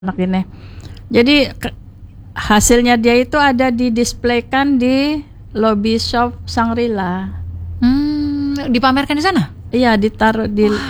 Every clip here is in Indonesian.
anak ini. Jadi hasilnya dia itu ada didisplaykan di lobby shop Shangri-La. Dipamerkan di sana? Iya, ditaruh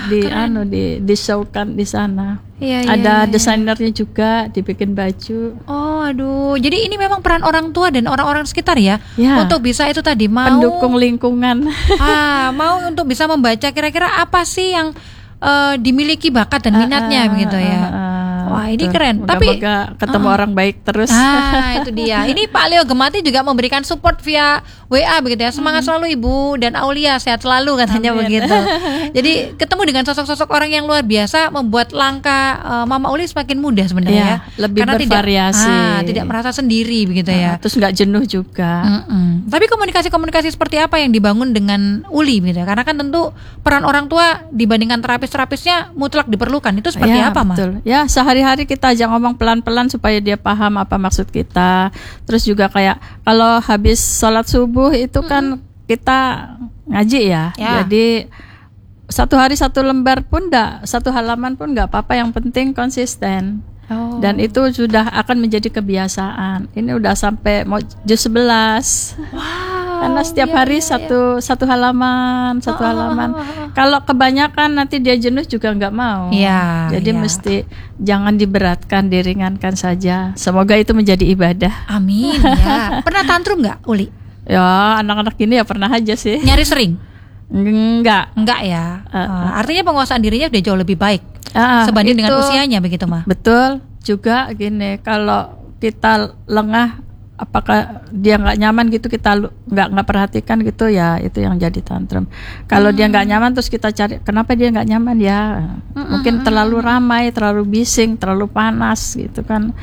di showkan di sana. Iya, ada desainernya juga, dibikin baju. Oh, aduh. Jadi ini memang peran orang tua dan orang-orang sekitar ya, untuk bisa itu tadi mau pendukung lingkungan. Mau untuk bisa membaca kira-kira apa sih yang dimiliki bakat dan minatnya begitu ya. Wah, ini keren. Tapi ketemu orang baik terus. Itu dia. Ini Pak Leo Gemati juga memberikan support via WA begitu ya. Semangat selalu Ibu dan Aulia, sehat selalu katanya. Amin. Begitu. Jadi ketemu dengan sosok-sosok orang yang luar biasa membuat langkah Mama Uli semakin mudah sebenarnya ya. Lebih karena bervariasi. Tidak merasa sendiri begitu ya. Terus nggak jenuh juga. Tapi komunikasi seperti apa yang dibangun dengan Uli gitu ya? Karena kan tentu peran orang tua dibandingkan terapis-terapisnya mutlak diperlukan. Itu seperti apa, Ma? Betul. Ya, sehari-hari kita aja ngomong pelan-pelan supaya dia paham apa maksud kita. Terus juga kayak kalau habis sholat subuh itu kan kita ngaji ya. Jadi satu hari satu lembar pun satu halaman pun nggak apa-apa, yang penting konsisten. Dan itu sudah akan menjadi kebiasaan. Ini udah sampai mau juz 11. Karena setiap hari satu halaman. Kalau kebanyakan nanti dia jenuh juga nggak mau. Jadi mesti jangan diberatkan, diringankan saja. Semoga itu menjadi ibadah. Amin ya. Pernah tantrum nggak, Uli? Ya, anak-anak ini ya pernah aja sih. Nyari sering? Enggak ya. Artinya penguasaan dirinya udah jauh lebih baik sebanding dengan usianya begitu, Ma? Betul. Juga gini, kalau kita lengah, apakah dia nggak nyaman gitu, kita nggak perhatikan gitu ya, itu yang jadi tantrum. Kalau dia nggak nyaman terus kita cari kenapa dia nggak nyaman ya, mungkin terlalu ramai, terlalu bising, terlalu panas gitu kan.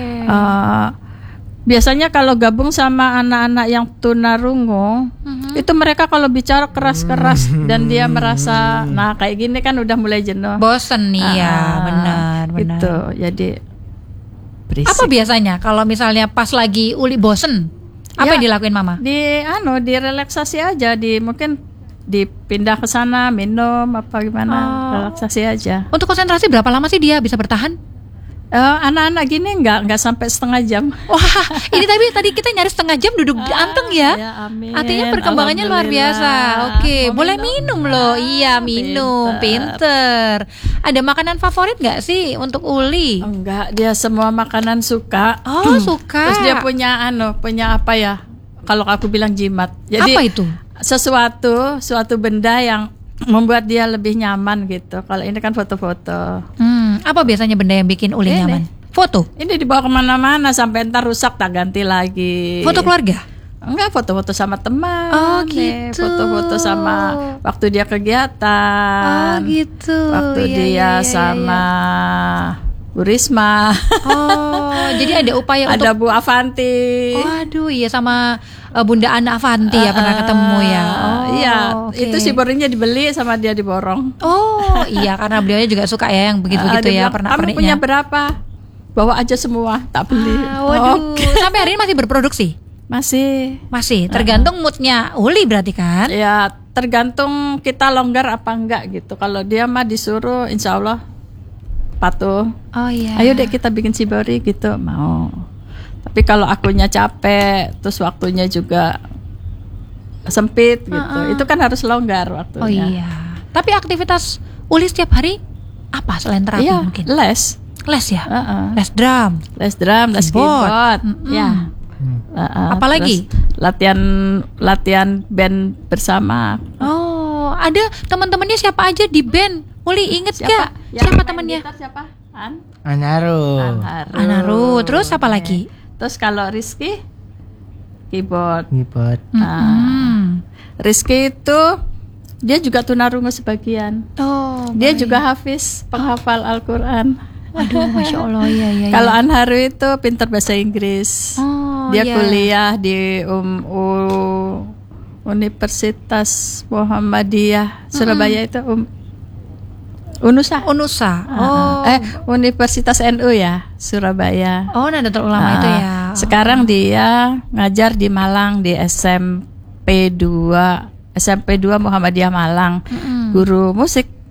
Biasanya kalau gabung sama anak-anak yang tunarungu, itu mereka kalau bicara keras-keras dan dia merasa, nah kayak gini kan udah mulai jenuh, bosen nih ya, benar. Gitu, jadi berisik. Apa biasanya kalau misalnya pas lagi Uli bosen, apa yang dilakuin Mama? Direlaksasi aja, mungkin dipindah ke sana, minum apa gimana, relaksasi aja. Untuk konsentrasi berapa lama sih dia bisa bertahan? Anak-anak gini nggak sampai setengah jam. Wah, ini tadi kita nyari setengah jam duduk anteng ya. Amin. Artinya perkembangannya luar biasa. Oke, boleh minum loh. Iya, minum. Pinter. Ada makanan favorit nggak sih untuk Uli? Enggak, dia semua makanan suka. Suka. Terus dia punya apa ya? Kalau aku bilang jimat. Jadi apa itu? Suatu benda yang membuat dia lebih nyaman gitu. Kalau ini kan foto-foto. Apa biasanya benda yang bikin Uli nyaman? Foto? Ini dibawa kemana-mana sampai ntar rusak tak ganti lagi. Foto keluarga? Enggak, foto-foto sama teman. Gitu. Foto-foto sama waktu dia kegiatan. Gitu. Waktu dia sama Bu Risma. Jadi ada upaya ada Bu Avanti. Waduh, iya sama Bunda Ana Avanti ya pernah ketemu ya. Iya, itu sibornya dibeli sama dia diborong. Iya, karena beliaunya juga suka ya yang begitu-begitu ya, kamu punya berapa? Bawa aja semua, tak beli. Waduh. Sampai hari ini masih berproduksi? Masih. Tergantung moodnya Uli berarti kan? Ya, tergantung kita longgar apa enggak gitu. Kalau dia mah disuruh, insya Allah patuh. Ayo deh kita bikin shibori gitu, mau. Tapi kalau akunya capek, terus waktunya juga sempit gitu, itu kan harus longgar waktunya. Tapi aktivitas Uli setiap hari apa selain terapi mungkin? Les ya? Les drum, les keyboard. Ya. Apalagi? Latihan band bersama. Ada teman-temannya siapa aja di band? Uli inget gak? Siapa temannya? Siapa? Anaru. Terus apa lagi? Terus kalau Rizky keyboard. Rizky itu dia juga tunarungu sebagian. Dia juga hafiz, penghafal Al-Quran. Aduh, Masya Allah. Iya. Kalau Anharu itu pintar bahasa Inggris. Dia kuliah di Universitas Muhammadiyah Surabaya itu Unusa. Universitas NU ya, Surabaya. Nahdlatul Ulama itu ya. Sekarang dia ngajar di Malang di SMP 2 Muhammadiyah Malang. Guru musik.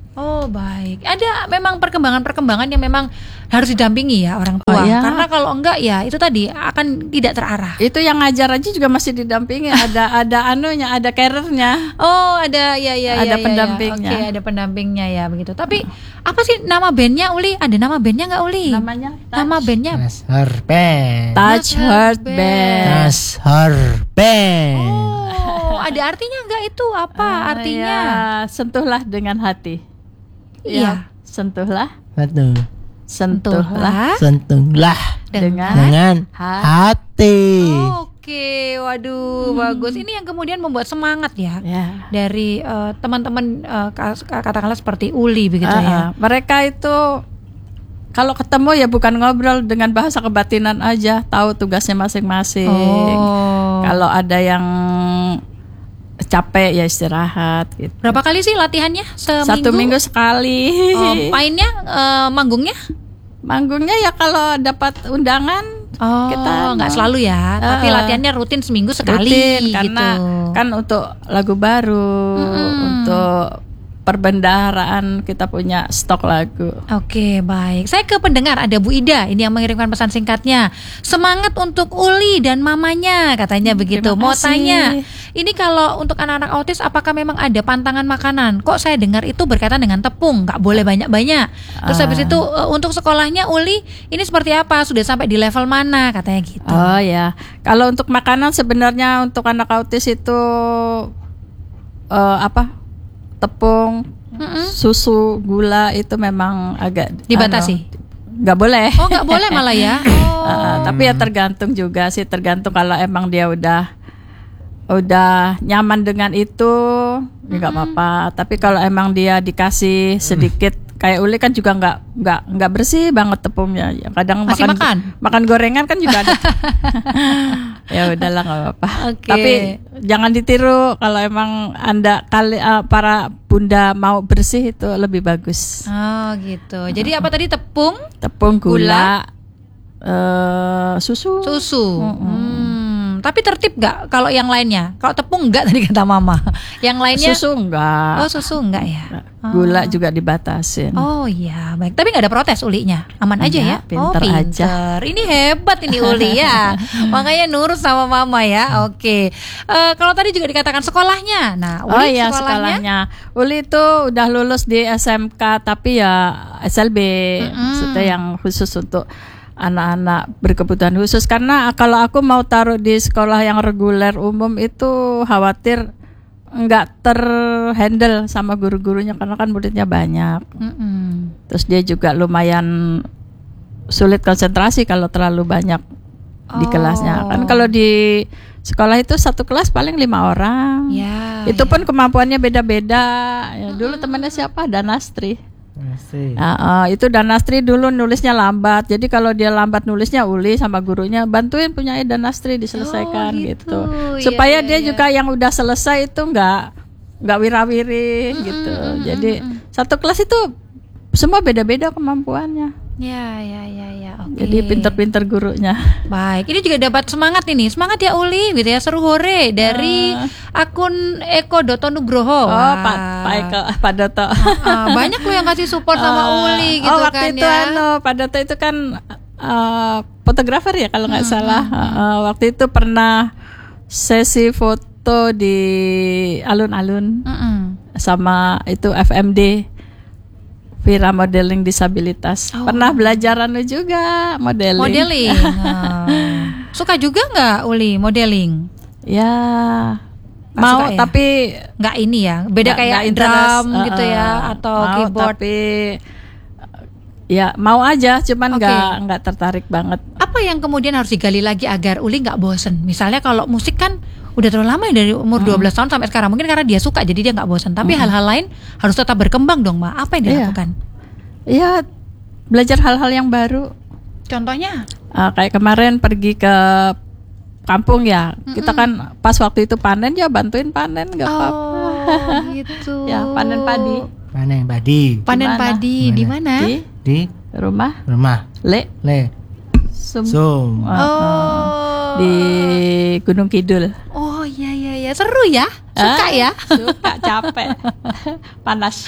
Oh, baik. Ada memang perkembangan-perkembangan yang memang harus didampingi ya orang tua. Iya. Karena kalau enggak ya itu tadi akan tidak terarah. Itu yang ngajar aja juga masih didampingi, ada anunya, ada carernya. Oh, ada ya. Ada pendampingnya. Oke, ada pendampingnya ya begitu. Tapi apa sih nama bandnya Uli? Ada nama bandnya nggak Uli? Namanya Nama bandnya Touch Her Band. Touch Heart Band. Touch Her Band. Oh, ada artinya nggak itu? Apa artinya? Ya, sentuhlah dengan hati. Iya. Ya, sentuhlah, Satu. sentuhlah Sentuhlah dengan hati. Oke, waduh, bagus. Ini yang kemudian membuat semangat ya. Ya. Dari teman-teman katakanlah seperti Uli begitu ya. Mereka itu kalau ketemu ya bukan ngobrol dengan bahasa kebatinan aja, tahu tugasnya masing-masing. Oh. Kalau ada yang capek ya istirahat gitu. Berapa kali sih latihannya seminggu? 1 minggu sekali. Mainnya, manggungnya? Manggungnya ya kalau dapat undangan kita nggak selalu ya, tapi latihannya rutin seminggu sekali. rutin, karena gitu. kan untuk lagu baru, untuk perbendaharaan kita punya stok lagu. Oke, baik. Saya ke pendengar, ada Bu Ida ini yang mengirimkan pesan singkatnya. Semangat untuk Uli dan mamanya, katanya begitu. Terima Mau kasih. tanya, ini kalau untuk anak-anak autis apakah memang ada pantangan makanan? Kok saya dengar itu berkaitan dengan tepung, nggak boleh banyak-banyak. Terus habis itu untuk sekolahnya Uli ini seperti apa? Sudah sampai di level mana, katanya gitu. Oh ya, kalau untuk makanan sebenarnya untuk anak autis itu tepung, susu, gula itu memang agak Dibatasi? Nggak boleh. Oh, nggak boleh malah ya. Tapi ya tergantung juga sih, tergantung kalau emang dia udah nyaman dengan itu ya nggak apa-apa. Tapi kalau emang dia dikasih sedikit, kayak Uli kan juga nggak bersih banget tepungnya. Ya, kadang Masih makan gorengan kan juga ada. Ya udahlah nggak apa-apa. Oke. Tapi jangan ditiru, kalau emang Anda para bunda mau bersih itu lebih bagus. Oh gitu. Jadi apa tadi, tepung, Tepung, gula, susu. Tapi tertib nggak kalau yang lainnya? Kalau tepung enggak tadi kata Mama. Yang lainnya? Susu enggak. Oh, susu enggak ya. Gula juga dibatasin. Oh iya, baik. Tapi nggak ada protes Ulinya, aman aja ya. Pinter aja. Ini hebat ini Uli ya. Makanya nurut sama Mama ya. Oke. Kalau tadi juga dikatakan sekolahnya. Nah, Uli sekolahnya. Uli itu udah lulus di SMK tapi ya SLB. Maksudnya yang khusus untuk anak-anak berkebutuhan khusus, karena kalau aku mau taruh di sekolah yang reguler umum itu khawatir nggak terhandle sama guru-gurunya karena kan muridnya banyak. Terus dia juga lumayan sulit konsentrasi kalau terlalu banyak di kelasnya. Kan kalau di sekolah itu satu kelas paling 5 orang. Ya, itu pun kemampuannya beda-beda. Ya, dulu temannya siapa? Danastri. Itu Danastri dulu nulisnya lambat. Jadi kalau dia lambat nulisnya, Uli sama gurunya bantuin punya Danastri diselesaikan gitu. Supaya dia juga yang udah selesai itu nggak wirawiri gitu. Jadi satu kelas itu semua beda-beda kemampuannya. Ya. Oke. Jadi pinter-pinter gurunya. Baik, ini juga dapat semangat ini. Semangat ya Uli, gitu ya. Seru hore dari akun Eko Doto Nugroho. Pak Eko, Pak Doto. Banyak loh yang kasih support sama Uli gitu waktu kan itu ya. Pak Doto itu kan fotografer ya kalau nggak salah. Waktu itu pernah sesi foto di alun-alun sama itu FMD. Vira Modeling Disabilitas. Pernah belajar juga modeling. Suka juga nggak Uli modeling? Ya, mau ya? Tapi nggak ini ya. Beda kayak drum gitu ya atau mau, keyboard. Tapi ya mau aja, cuman nggak tertarik banget. Apa yang kemudian harus digali lagi agar Uli nggak bosen? Misalnya kalau musik kan udah terlalu lama ya, dari umur 12 tahun sampai sekarang. Mungkin karena dia suka jadi dia nggak bosan. Tapi hal-hal lain harus tetap berkembang dong, Ma. Apa yang dilakukan? Iya, belajar hal-hal yang baru. Contohnya? Kayak kemarin pergi ke kampung ya. Kita kan pas waktu itu panen ya bantuin panen nggak apa-apa. Gitu. Ya, panen padi. Panen padi di mana? Di rumah. Le. Sum. Di Gunung Kidul. Oh iya. Iya, seru ya. Suka ya? Suka, capek. Panas.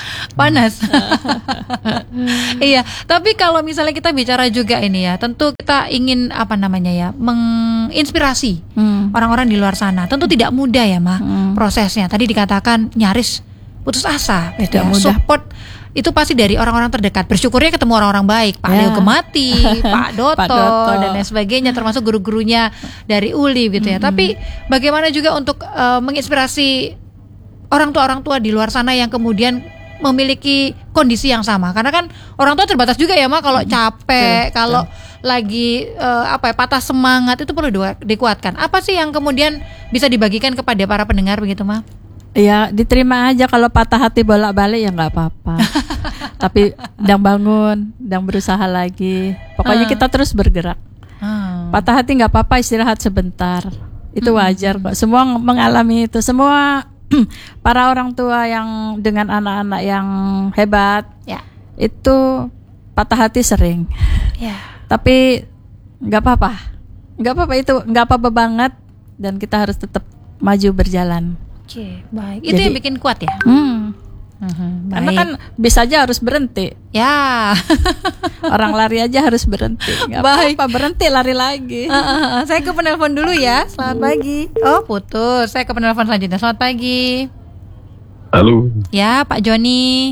Iya, tapi kalau misalnya kita bicara juga ini ya, tentu kita ingin menginspirasi orang-orang di luar sana. Tentu tidak mudah ya, prosesnya. Tadi dikatakan nyaris putus asa. Tidak mudah. Support itu pasti dari orang-orang terdekat. Bersyukurnya ketemu orang-orang baik, Pak Leo Gemati, Pak Doto, dan lain sebagainya, termasuk guru-gurunya dari Uli gitu ya. Tapi bagaimana juga untuk menginspirasi orang tua di luar sana yang kemudian memiliki kondisi yang sama, karena kan orang tua terbatas juga ya, Ma, kalau capek, kalau lagi patah semangat, itu perlu dikuatkan. Apa sih yang kemudian bisa dibagikan kepada para pendengar begitu, Ma? Ya diterima aja, kalau patah hati bolak-balik ya nggak apa-apa. Tapi ndang bangun, ndang berusaha lagi. Pokoknya kita terus bergerak. Patah hati nggak apa-apa, istirahat sebentar. Itu wajar kok. Semua mengalami itu. Semua para orang tua yang dengan anak-anak yang hebat, itu patah hati sering. Tapi nggak apa-apa. Nggak apa-apa, itu nggak apa-apa banget. Dan kita harus tetap maju berjalan. Oke, baik. Itu yang bikin kuat ya? Karena kan bisa aja harus berhenti. Ya. Orang lari aja harus berhenti. Gak apa-apa, berhenti lari lagi. Saya ke penelpon dulu ya. Selamat pagi. Oh, putus. Saya ke penelpon selanjutnya. Selamat pagi. Halo. Ya, Pak Joni.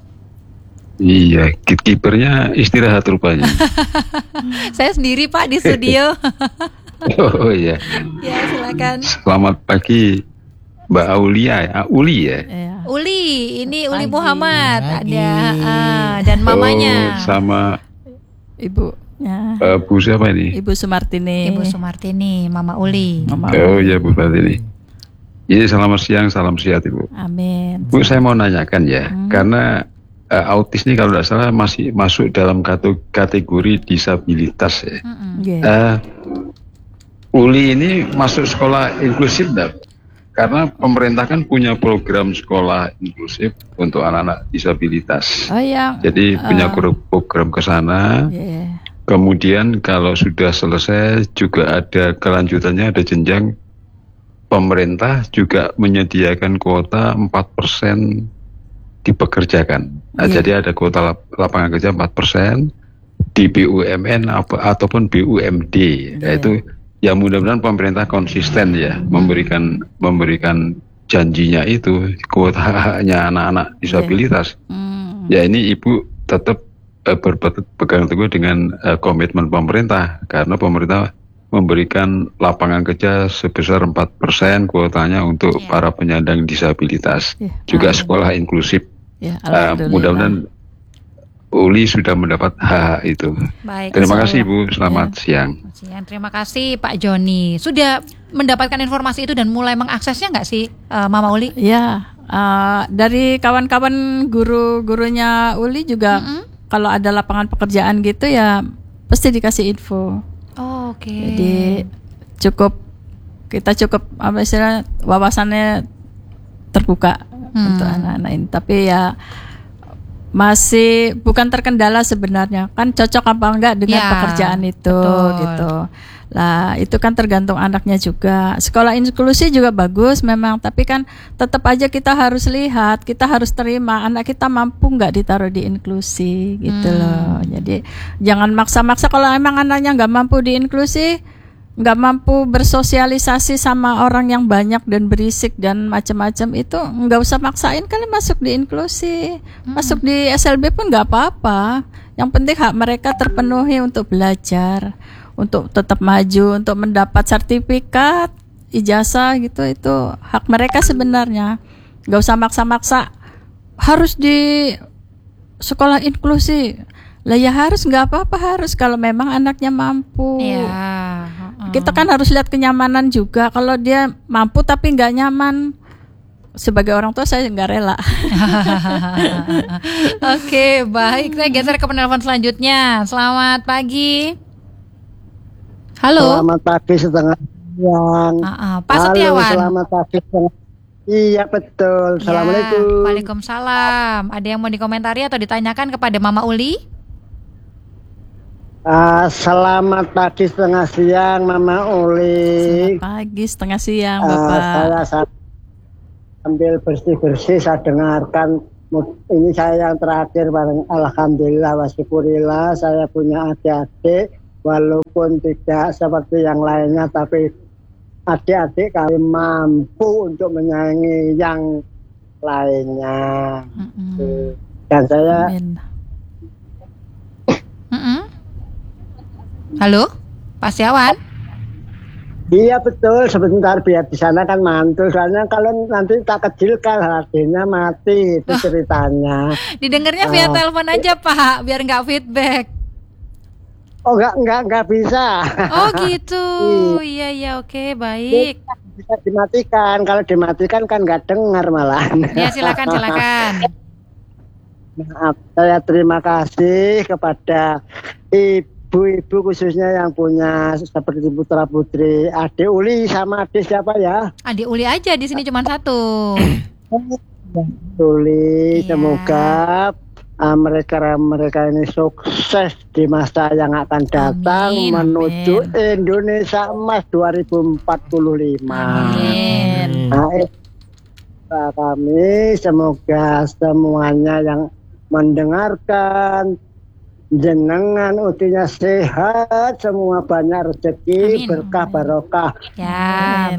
Iya, kipernya istirahat rupanya. Saya sendiri, Pak, di studio. Oh iya. Ya, silakan. Selamat pagi, Mbak Aulia, Uli ya. Uli, ini Uli Muhammad ada dan mamanya. Sama ibunya. Bu siapa ini? Ibu Sumartini. Mama Uli. Oh iya, Bu Sumartini. Iya, selamat siang, salam sehat Ibu. Amin. Bu, saya mau nanyakan ya, karena autis ini kalau tidak salah masih masuk dalam kategori disabilitas ya. Uli ini masuk sekolah inklusif enggak? Karena pemerintah kan punya program sekolah inklusif untuk anak-anak disabilitas. Jadi punya program ke sana. Kemudian kalau sudah selesai juga ada kelanjutannya, ada jenjang. Pemerintah juga menyediakan kuota 4% dipekerjakan. Jadi ada kuota lapangan kerja 4% di BUMN ataupun BUMD. Yaitu ya mudah-mudahan pemerintah konsisten ya memberikan janjinya itu, kuota haknya anak-anak disabilitas. Ya ini Ibu tetap berpegang teguh dengan komitmen pemerintah, karena pemerintah memberikan lapangan kerja sebesar 4% kuotanya untuk para penyandang disabilitas. Juga sekolah inklusif. Mudah-mudahan Uli sudah mendapat hak itu. Baik, terima kasih Ibu, selamat siang. Terima kasih Pak Joni. Sudah mendapatkan informasi itu dan mulai mengaksesnya nggak sih Mama Uli? Ya, dari kawan-kawan guru-gurunya Uli juga kalau ada lapangan pekerjaan gitu ya pasti dikasih info. Jadi kita cukup wawasannya terbuka untuk anak-anak ini. Tapi ya masih bukan terkendala sebenarnya, kan cocok apa enggak dengan pekerjaan itu. Betul. Gitu lah, itu kan tergantung anaknya juga. Sekolah inklusi juga bagus memang, tapi kan tetap aja kita harus lihat, kita harus terima anak kita mampu nggak ditaruh di inklusi gitu loh. Jadi jangan maksa-maksa. Kalau emang anaknya nggak mampu di inklusi, nggak mampu bersosialisasi sama orang yang banyak dan berisik dan macam-macam, itu nggak usah maksain kali masuk di inklusi. Masuk di SLB pun nggak apa-apa. Yang penting hak mereka terpenuhi untuk belajar, untuk tetap maju, untuk mendapat sertifikat, ijazah gitu. Itu hak mereka sebenarnya. Nggak usah maksa-maksa harus di sekolah inklusi. Lah ya harus, nggak apa-apa harus kalau memang anaknya mampu. Kita kan harus lihat kenyamanan juga. Kalau dia mampu tapi nggak nyaman, sebagai orang tua saya nggak rela. Oke, baik. Saya geser ke penelpon selanjutnya. Selamat pagi. Halo. Selamat pagi setengah siang. Pak Setiawan. Selamat pagi setengah. Iya betul. Assalamualaikum. Waalaikumsalam. Ada yang mau dikomentari atau ditanyakan kepada Mama Uli? Selamat pagi setengah siang Mama Uli. Selamat pagi setengah siang Bapak. Saya sambil bersih-bersih saya dengarkan. Ini saya yang terakhir, alhamdulillah wa syukurillah saya punya adik-adik walaupun tidak seperti yang lainnya, tapi adik-adik kami mampu untuk menyayangi yang lainnya. Dan saya Halo, Pak Setiawan? Iya betul, sebentar biar di sana kan mantul. Soalnya kalau nanti tak kecilkan hatinya mati itu ceritanya. Didengarnya via telepon aja Pak, biar nggak feedback. Oh enggak bisa. Oh gitu, iya oke baik. Bisa dimatikan, kalau dimatikan kan nggak dengar malah. Ya silakan. Maaf, saya terima kasih kepada ibu-ibu khususnya yang punya seperti putra putri adik Uli sama adik siapa ya? Adik Uli aja di sini cuma satu. Uli, semoga mereka ini sukses di masa yang akan datang menuju Indonesia Emas 2045. Amin. Kami semoga semuanya yang mendengarkan jenengan utuhnya sehat, semua banyak rezeki, berkah barokah. Ya,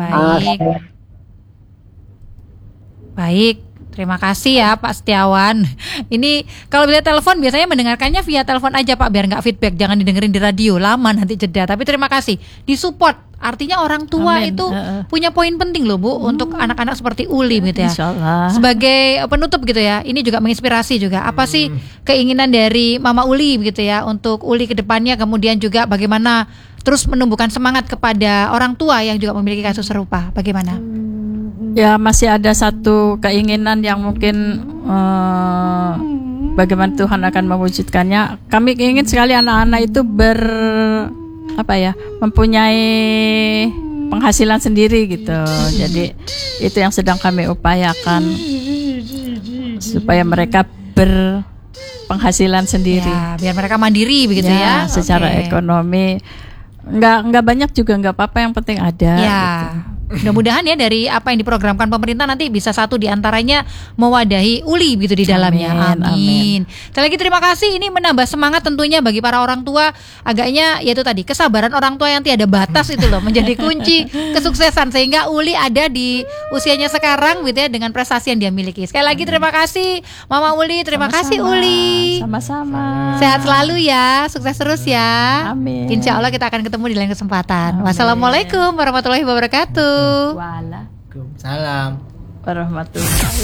baik. Terima kasih ya Pak Setiawan. Ini kalau via telepon biasanya mendengarkannya via telepon aja Pak, biar nggak feedback, jangan didengerin di radio, lama nanti jeda. Tapi terima kasih, disupport. Artinya orang tua itu punya poin penting loh Bu untuk anak-anak seperti Uli gitu ya. Insyaallah. Sebagai penutup gitu ya, ini juga menginspirasi juga. Apa sih keinginan dari Mama Uli gitu ya untuk Uli ke depannya, kemudian juga bagaimana terus menumbuhkan semangat kepada orang tua yang juga memiliki kasus serupa. Bagaimana? Ya masih ada satu keinginan yang mungkin bagaimana Tuhan akan mewujudkannya. Kami ingin sekali anak-anak itu mempunyai penghasilan sendiri gitu. Jadi itu yang sedang kami upayakan supaya mereka berpenghasilan sendiri. Ya, biar mereka mandiri begitu ya. Secara ekonomi. Enggak banyak juga enggak apa-apa, yang penting ada. Ya. Gitu. Mudah-mudahan ya dari apa yang diprogramkan pemerintah nanti bisa satu diantaranya mewadahi Uli begitu di dalamnya. Amin. Sekali lagi terima kasih, ini menambah semangat tentunya bagi para orang tua. Agaknya yaitu tadi kesabaran orang tua yang tiada batas itu loh menjadi kunci kesuksesan, sehingga Uli ada di usianya sekarang gitu ya dengan prestasi yang dia miliki. Sekali lagi terima kasih Mama Uli, terima kasih Uli. Sama-sama. Sehat selalu ya, sukses terus ya. Amin. Insya Allah kita akan ketemu di lain kesempatan. Wassalamualaikum warahmatullahi wabarakatuh. Waalaikumsalam warahmatullahi warahmatullahi